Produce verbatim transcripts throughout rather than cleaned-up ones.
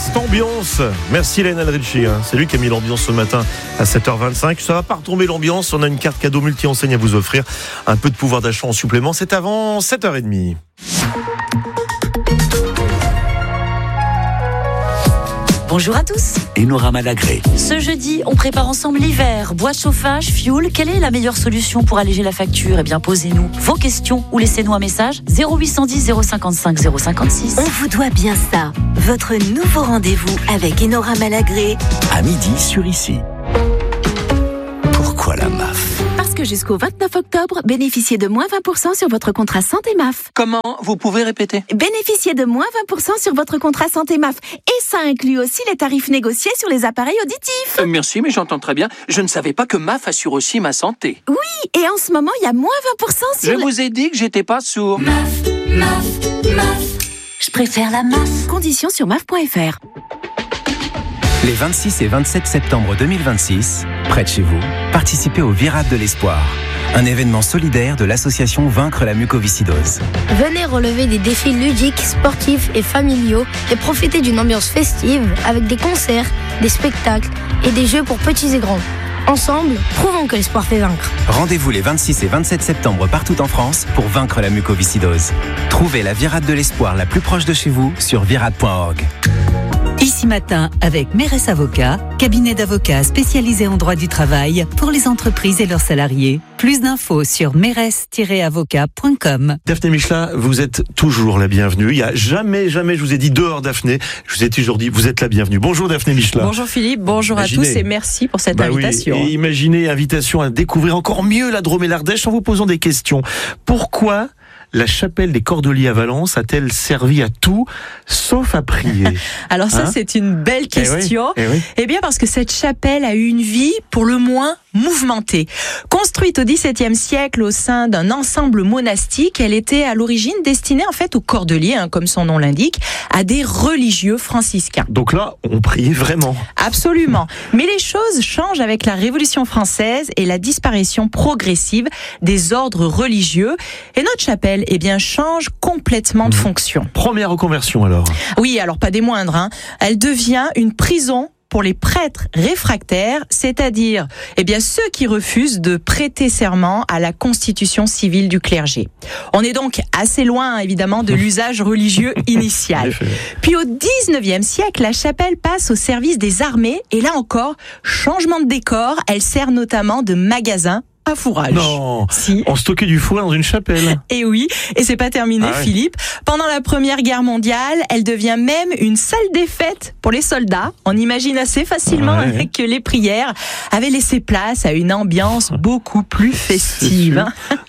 Fast Ambiance. Merci Lionel Richie, hein. C'est lui qui a mis l'ambiance ce matin à sept heures vingt-cinq. Ça va pas retomber l'ambiance, on a une carte cadeau multi-enseigne à vous offrir. Un peu de pouvoir d'achat en supplément, c'est avant sept heures trente. Bonjour à tous. Enora Malagré. Ce jeudi, on prépare ensemble l'hiver. Bois, chauffage, fioul. Quelle est la meilleure solution pour alléger la facture ? Eh bien, posez-nous vos questions ou laissez-nous un message zéro huit cent dix zéro cinquante-cinq zéro cinquante-six. On vous doit bien ça. Votre nouveau rendez-vous avec Enora Malagré. À midi sur Ici. Pourquoi la M A F ? Parce que jusqu'au vingt-neuf octobre, bénéficiez de moins vingt pour cent sur votre contrat santé M A F. Comment ? Vous pouvez répéter ? Bénéficiez de moins vingt pour cent sur votre contrat santé M A F. Et ça inclut aussi les tarifs négociés sur les appareils auditifs. Euh, merci, mais j'entends très bien. Je ne savais pas que M A F assure aussi ma santé. Oui, et en ce moment, il y a moins vingt pour cent sur... Je le... vous ai dit que j'étais pas sourd. M A F, M A F, M A F. Je préfère la M A F. Conditions sur M A F point F R. Les vingt-six et vingt-sept septembre deux mille vingt-six, près de chez vous, participez au Virade de l'Espoir, un événement solidaire de l'association Vaincre la mucoviscidose. Venez relever des défis ludiques, sportifs et familiaux et profiter d'une ambiance festive avec des concerts, des spectacles et des jeux pour petits et grands. Ensemble, prouvons que l'espoir fait vaincre. Rendez-vous les vingt-six et vingt-sept septembre partout en France pour vaincre la mucoviscidose. Trouvez la Virade de l'Espoir la plus proche de chez vous sur virade point org. Ici Matin avec Mérès Avocat, cabinet d'avocats spécialisé en droit du travail pour les entreprises et leurs salariés. Plus d'infos sur mérès tiret avocat point com. Daphné Michelat, vous êtes toujours la bienvenue. Il y a jamais, jamais, je vous ai dit dehors Daphné. Je vous ai toujours dit, vous êtes la bienvenue. Bonjour Daphné Michelat. Bonjour Philippe, bonjour imaginez. À tous et merci pour cette bah invitation. Oui, et imaginez, invitation à découvrir encore mieux la Drôme et l'Ardèche en vous posant des questions. Pourquoi la chapelle des Cordeliers à Valence a-t-elle servi à tout, sauf à prier ? Alors ça, hein c'est une belle question. Eh, oui, eh, oui. eh bien, parce que cette chapelle a eu une vie, pour le moins, mouvementée. Construite au dix-septième siècle au sein d'un ensemble monastique, elle était à l'origine destinée en fait aux Cordeliers, hein, comme son nom l'indique, à des religieux franciscains. Donc là, on priait vraiment. Absolument. Mais les choses changent avec la Révolution française et la disparition progressive des ordres religieux. Et notre chapelle, eh bien, change complètement de fonction. Première reconversion alors. Oui, alors pas des moindres. Hein. Elle devient une prison pour les prêtres réfractaires, c'est-à-dire eh bien ceux qui refusent de prêter serment à la constitution civile du clergé. On est donc assez loin évidemment de l'usage religieux initial. Puis au dix-neuvième siècle, la chapelle passe au service des armées et là encore, changement de décor, elle sert notamment de magasin à fourrage. Non, si. On stockait du foin dans une chapelle. Et oui, et c'est pas terminé, ah ouais. Philippe. Pendant la Première Guerre mondiale, elle devient même une salle des fêtes pour les soldats. On imagine assez facilement ouais. que les prières avaient laissé place à une ambiance beaucoup plus festive.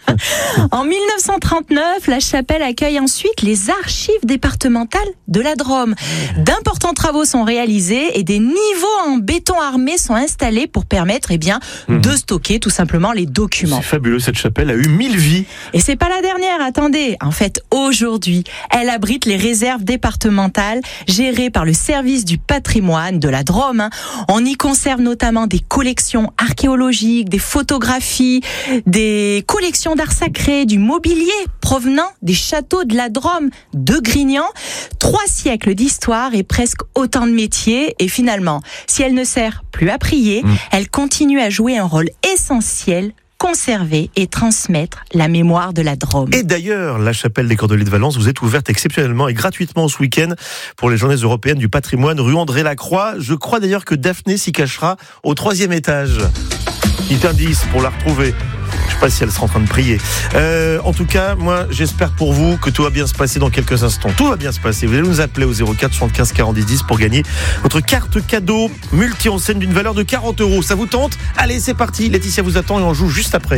En mille neuf cent trente-neuf, la chapelle accueille ensuite les archives départementales de la Drôme. D'importants travaux sont réalisés et des niveaux en béton armé sont installés pour permettre eh bien, mmh. de stocker tout simplement les documents. C'est fabuleux, cette chapelle a eu mille vies. Et c'est pas la dernière, attendez. En fait, aujourd'hui, elle abrite les réserves départementales gérées par le service du patrimoine de la Drôme. Hein. On y conserve notamment des collections archéologiques, des photographies, des collections d'art sacré, du mobilier provenant des châteaux de la Drôme, de Grignan. Trois siècles d'histoire et presque autant de métiers. Et finalement, si elle ne sert plus à prier, mmh. elle continue à jouer un rôle essentiel, conserver et transmettre la mémoire de la Drôme. Et d'ailleurs, la chapelle des Cordeliers de Valence vous est ouverte exceptionnellement et gratuitement ce week-end pour les journées européennes du patrimoine rue André-Lacroix. Je crois d'ailleurs que Daphné s'y cachera au troisième étage. Petit indice pour la retrouver. Je ne sais pas si elle sera en train de prier. Euh, en tout cas, moi, j'espère pour vous que tout va bien se passer dans quelques instants. Tout va bien se passer. Vous allez nous appeler au zéro quatre soixante-quinze quarante dix pour gagner votre carte cadeau multi-enseigne d'une valeur de quarante euros. Ça vous tente ? Allez, c'est parti. Laetitia vous attend et on joue juste après.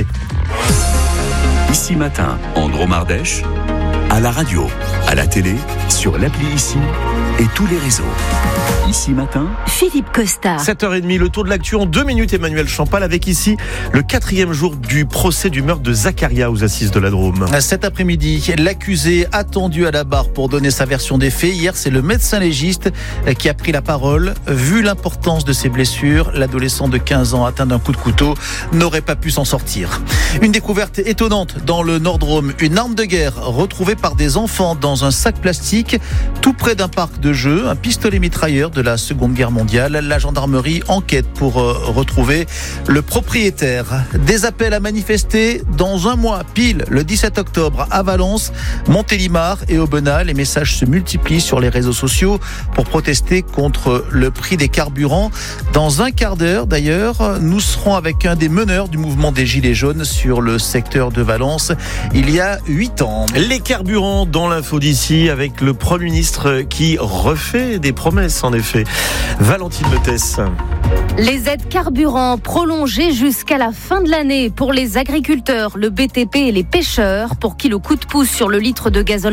Ici Matin, en Drôme-Ardèche, à la radio, à la télé, sur l'appli Ici et tous les réseaux. Ici Matin, Philippe Costa. sept heures trente, le tour de l'actu en deux minutes. Emmanuel Champal avec ici le quatrième jour du procès du meurtre de Zacharia aux assises de la Drôme. Cet après-midi, l'accusé attendu à la barre pour donner sa version des faits. Hier, c'est le médecin légiste qui a pris la parole. Vu l'importance de ses blessures, l'adolescent de quinze ans atteint d'un coup de couteau n'aurait pas pu s'en sortir. Une découverte étonnante dans le Nord-Drôme. Une arme de guerre retrouvée par par des enfants dans un sac plastique tout près d'un parc de jeux, un pistolet mitrailleur de la Seconde Guerre mondiale. La gendarmerie enquête pour euh, retrouver le propriétaire. Des appels à manifester dans un mois, pile le dix-sept octobre à Valence, Montélimar et Aubenas. Les messages se multiplient sur les réseaux sociaux pour protester contre le prix des carburants. Dans un quart d'heure d'ailleurs, nous serons avec un des meneurs du mouvement des Gilets jaunes sur le secteur de Valence il y a huit ans. Les carburants dans l'info d'ici avec le Premier ministre qui refait des promesses en effet. Valentine Leutesse. Les aides carburant prolongées jusqu'à la fin de l'année pour les agriculteurs, le B T P et les pêcheurs, pour qui le coup de pouce sur le litre de gazole